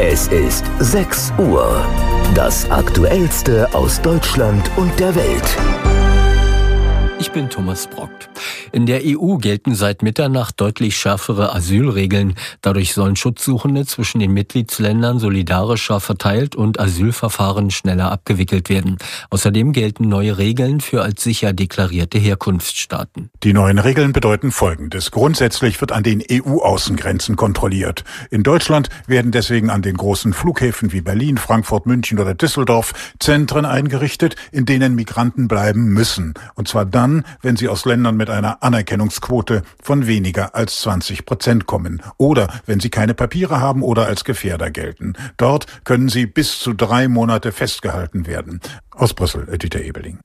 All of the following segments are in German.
Es ist 6 Uhr. Das Aktuellste aus Deutschland und der Welt. Ich bin Thomas Brockt. In der EU gelten seit Mitternacht deutlich schärfere Asylregeln. Dadurch sollen Schutzsuchende zwischen den Mitgliedsländern solidarischer verteilt und Asylverfahren schneller abgewickelt werden. Außerdem gelten neue Regeln für als sicher deklarierte Herkunftsstaaten. Die neuen Regeln bedeuten Folgendes. Grundsätzlich wird an den EU-Außengrenzen kontrolliert. In Deutschland werden deswegen an den großen Flughäfen wie Berlin, Frankfurt, München oder Düsseldorf Zentren eingerichtet, in denen Migranten bleiben müssen. Und zwar dann, wenn sie aus Ländern mit einer Anerkennungsquote von weniger als 20% kommen oder wenn sie keine Papiere haben oder als Gefährder gelten. Dort können sie bis zu 3 Monate festgehalten werden. Aus Brüssel, Dieter Ebeling.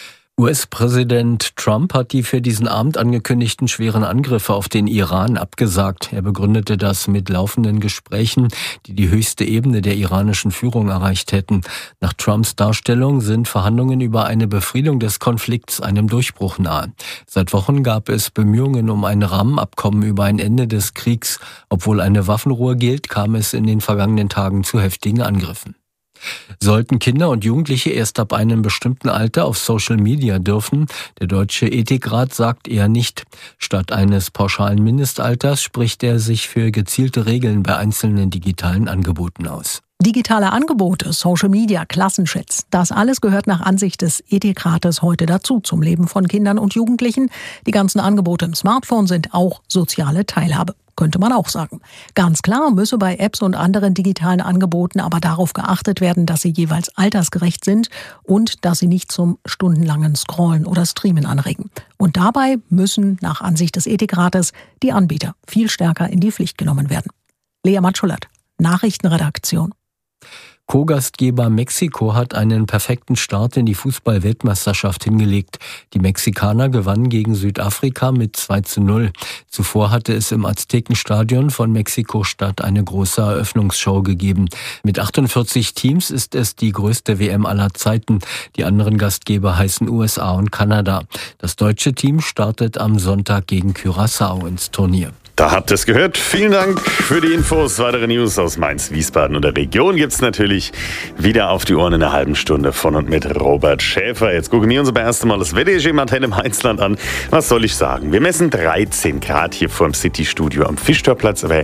US-Präsident Trump hat die für diesen Abend angekündigten schweren Angriffe auf den Iran abgesagt. Er begründete das mit laufenden Gesprächen, die die höchste Ebene der iranischen Führung erreicht hätten. Nach Trumps Darstellung sind Verhandlungen über eine Befriedung des Konflikts einem Durchbruch nahe. Seit Wochen gab es Bemühungen um ein Rahmenabkommen über ein Ende des Kriegs. Obwohl eine Waffenruhe gilt, kam es in den vergangenen Tagen zu heftigen Angriffen. Sollten Kinder und Jugendliche erst ab einem bestimmten Alter auf Social Media dürfen? Der Deutsche Ethikrat sagt eher nicht. Statt eines pauschalen Mindestalters spricht er sich für gezielte Regeln bei einzelnen digitalen Angeboten aus. Digitale Angebote, Social Media, Klassenchats, das alles gehört nach Ansicht des Ethikrates heute dazu, zum Leben von Kindern und Jugendlichen. Die ganzen Angebote im Smartphone sind auch soziale Teilhabe, könnte man auch sagen. Ganz klar müsse bei Apps und anderen digitalen Angeboten aber darauf geachtet werden, dass sie jeweils altersgerecht sind und dass sie nicht zum stundenlangen Scrollen oder Streamen anregen. Und dabei müssen nach Ansicht des Ethikrates die Anbieter viel stärker in die Pflicht genommen werden. Lea Matschulert, Nachrichtenredaktion. Co-Gastgeber Mexiko hat einen perfekten Start in die Fußball-Weltmeisterschaft hingelegt. Die Mexikaner gewannen gegen Südafrika mit 2:0. Zuvor hatte es im Aztekenstadion von Mexiko-Stadt eine große Eröffnungsshow gegeben. Mit 48 Teams ist es die größte WM aller Zeiten. Die anderen Gastgeber heißen USA und Kanada. Das deutsche Team startet am Sonntag gegen Curaçao ins Turnier. Da habt ihr es gehört. Vielen Dank für die Infos. Weitere News aus Mainz, Wiesbaden und der Region gibt's natürlich wieder auf die Ohren in einer halben Stunde von und mit Robert Schäfer. Jetzt gucken wir uns aber erst einmal das Wetterregime im Mainzland an. Was soll ich sagen? Wir messen 13 Grad hier vor dem City-Studio am Fischtorplatz. Aber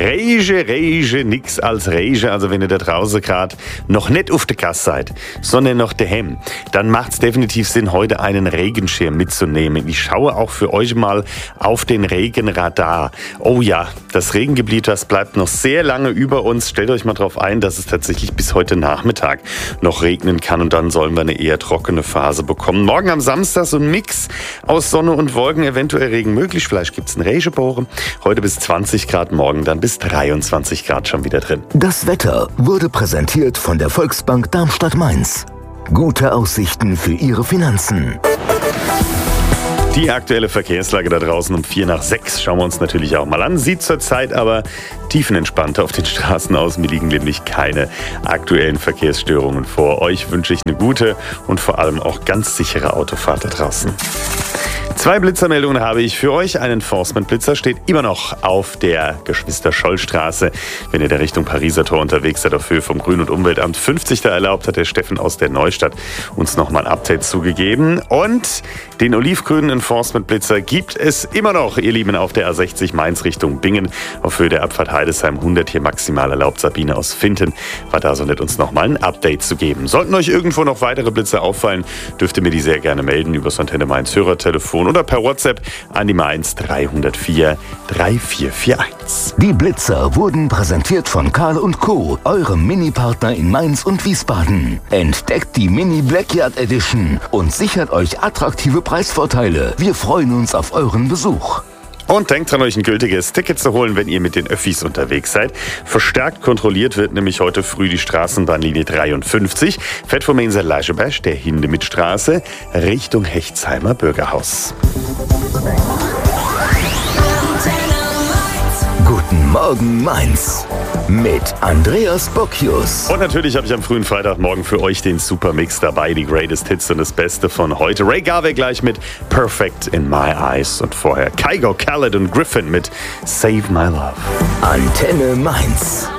Rege, nix als Rege. Also wenn ihr da draußen gerade noch nicht auf der Kasse seid, sondern noch daheim, dann macht's definitiv Sinn, heute einen Regenschirm mitzunehmen. Ich schaue auch für euch mal auf den Regenradar. Oh ja, das Regengebiet, das bleibt noch sehr lange über uns. Stellt euch mal darauf ein, dass es tatsächlich bis heute Nachmittag noch regnen kann und dann sollen wir eine eher trockene Phase bekommen. Morgen am Samstag so ein Mix aus Sonne und Wolken, eventuell Regen möglich. Vielleicht gibt es einen Regenbogen. Heute bis 20 Grad, morgen dann bis 23 Grad schon wieder drin. Das Wetter wurde präsentiert von der Volksbank Darmstadt-Mainz. Gute Aussichten für Ihre Finanzen. Die aktuelle Verkehrslage da draußen um 5:45 schauen wir uns natürlich auch mal an. Sieht zurzeit aber tiefenentspannt auf den Straßen aus. Mir liegen nämlich keine aktuellen Verkehrsstörungen vor. Euch wünsche ich eine gute und vor allem auch ganz sichere Autofahrt da draußen. 2 Blitzermeldungen habe ich für euch. Ein Enforcement-Blitzer steht immer noch auf der Geschwister-Scholl-Straße. Wenn ihr da Richtung Pariser Tor unterwegs seid, auf Höhe vom Grün- und Umweltamt 50 da erlaubt, hat der Steffen aus der Neustadt uns nochmal ein Update zugegeben. Und den olivgrünen Enforcement-Blitzer gibt es immer noch, ihr Lieben, auf der A60 Mainz Richtung Bingen. Auf Höhe der Abfahrt Heidesheim 100 hier maximal erlaubt. Sabine aus Finten war da so nett, uns nochmal ein Update zu geben. Sollten euch irgendwo noch weitere Blitzer auffallen, dürft ihr mir die sehr gerne melden über das Antenne Mainz Hörertelefon oder per WhatsApp an die Mainz 304 3441. Die Blitzer wurden präsentiert von Karl & Co., eurem Mini-Partner in Mainz und Wiesbaden. Entdeckt die Mini Blackyard Edition und sichert euch attraktive Preisvorteile. Wir freuen uns auf euren Besuch. Und denkt dran, euch ein gültiges Ticket zu holen, wenn ihr mit den Öffis unterwegs seid. Verstärkt kontrolliert wird nämlich heute früh die Straßenbahnlinie 53. Fährt vom Mainzer Leischeberg, der Hindemithstraße, Richtung Hechtsheimer Bürgerhaus. Guten Morgen Mainz mit Andreas Bocchius. Und natürlich habe ich am frühen Freitagmorgen für euch den Supermix dabei, die Greatest Hits und das Beste von heute. Ray Garvey gleich mit Perfect in My Eyes und vorher Kygo, Khaled und Griffin mit Save My Love. Antenne Mainz.